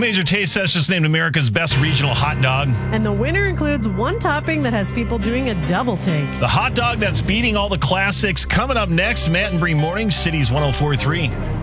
major taste test just named America's best regional hot dog. And the winner includes one topping that has people doing a double take. The hot dog that's beating all the classics. Coming up next, Matt and Bree Morning, Cities 104.3.